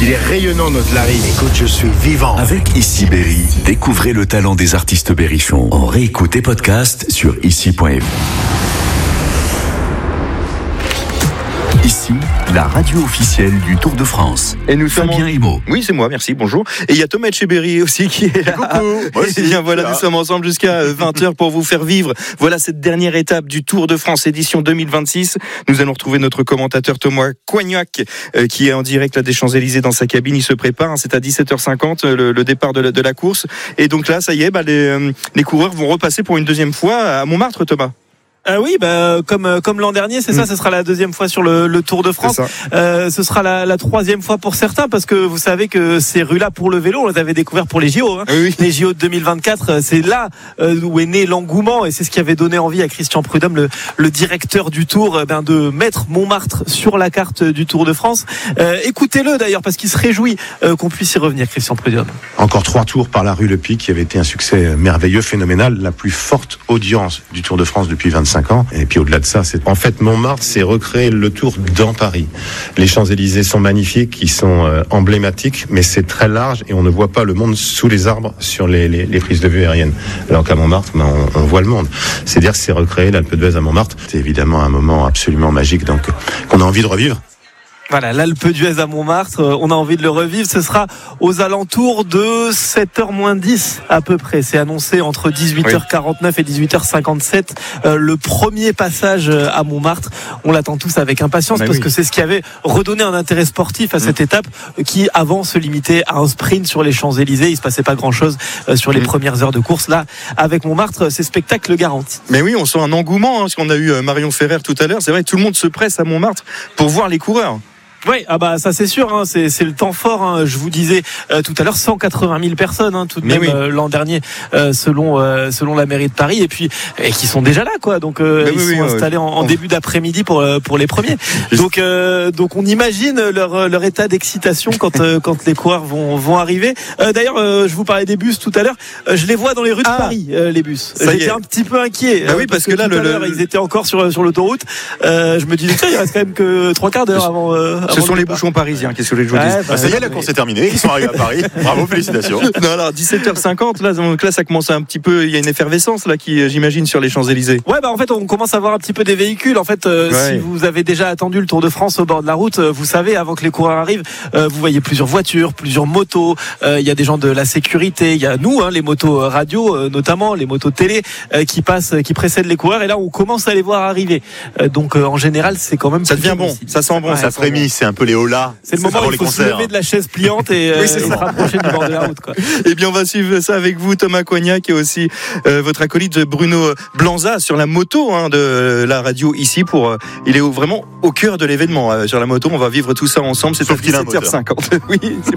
Il est rayonnant notre Larry. Écoute, je suis vivant. Avec Ici Berry, découvrez le talent des artistes berrichons. En réécoute et podcast sur ici.fr. Ici, la radio officielle du Tour de France. Et nous sommes Fabien Imo. Oui, c'est moi, merci, bonjour. Et il y a Thomas Etcheberry aussi qui est là. Coucou. Et bien voilà, nous sommes ensemble jusqu'à 20h pour vous faire vivre. Voilà cette dernière étape du Tour de France édition 2026. Nous allons retrouver notre commentateur Thomas Coignac qui est en direct là des Champs-Élysées dans sa cabine. Il se prépare, c'est à 17h50 le départ de la course. Et donc là, ça y est, les coureurs vont repasser pour une deuxième fois à Montmartre, Thomas. Oui, comme l'an dernier, c'est ça. Ce sera la deuxième fois sur le Tour de France. Ce sera la troisième fois pour certains, parce que vous savez que ces rues-là pour le vélo, on les avait découvertes pour les JO. Oui. Les JO de 2024, c'est là où est né l'engouement, et c'est ce qui avait donné envie à Christian Prudhomme, le directeur du Tour, de mettre Montmartre sur la carte du Tour de France. Écoutez-le d'ailleurs, parce qu'il se réjouit qu'on puisse y revenir, Christian Prudhomme. Encore 3 tours par la rue Le Pic, qui avait été un succès merveilleux, phénoménal, la plus forte audience du Tour de France depuis 25 ans. Et puis au-delà de ça, en fait Montmartre, c'est recréer le Tour dans Paris. Les Champs-Élysées sont magnifiques, ils sont emblématiques, mais c'est très large et on ne voit pas le monde sous les arbres sur les prises de vue aériennes. Alors qu'à Montmartre, on voit le monde. C'est-à-dire que c'est recréer l'Alpe d'Huez à Montmartre. C'est évidemment un moment absolument magique, donc qu'on a envie de revivre. Voilà, l'Alpe d'Huez à Montmartre, on a envie de le revivre. Ce sera aux alentours de 7h moins 10 à peu près. C'est annoncé entre 18h49 et 18h57. Le premier passage à Montmartre, on l'attend tous avec impatience, parce que c'est ce qui avait redonné un intérêt sportif à cette étape qui avant se limitait à un sprint sur les Champs-Élysées. Il se passait pas grand-chose sur les premières heures de course. Là, avec Montmartre, c'est spectacle garanti. Mais oui, on sent un engouement, parce qu'on a eu Marion Ferrer tout à l'heure. C'est vrai, tout le monde se presse à Montmartre pour voir les coureurs. Oui, ça c'est sûr, c'est le temps fort. Je vous disais tout à l'heure, 180 000 personnes tout de même l'an dernier, selon la mairie de Paris, et qui sont déjà là, quoi. Donc ils sont installés en début d'après-midi pour les premiers. Donc on imagine leur état d'excitation quand les coureurs vont arriver. D'ailleurs, je vous parlais des bus tout à l'heure. Je les vois dans les rues de Paris, les bus. J'étais un petit peu inquiet. Oui, parce que là, ils étaient encore sur l'autoroute. Je me disais, il reste quand même que 3 quarts d'heure avant. Ce sont les bouchons parisiens, qu'est-ce que je vous dis. Ça y est, la course est terminée, ils sont arrivés à Paris. Bravo, félicitations. Non, alors 17h50, là ça commence un petit peu, il y a une effervescence là qui, j'imagine, sur les Champs-Élysées. En fait, on commence à voir un petit peu des véhicules. En fait, si vous avez déjà attendu le Tour de France au bord de la route, vous savez, avant que les coureurs arrivent, vous voyez plusieurs voitures, plusieurs motos. Il y a des gens de la sécurité, il y a nous, les motos radio, notamment les motos télé, qui passent, qui précèdent les coureurs. Et là, on commence à les voir arriver. Donc, en général, c'est quand même. Ça devient bon, ça sent bon, ça frémit. C'est un peu les holas. C'est le moment où il faut se lever de la chaise pliante et se rapprocher du bord de la route, quoi. Eh bien, on va suivre ça avec vous, Thomas Coignac, et aussi votre acolyte Bruno Blanza sur la moto de la radio ici. Il est vraiment au cœur de l'événement sur la moto. On va vivre tout ça ensemble. C'est à 17h50. Oui.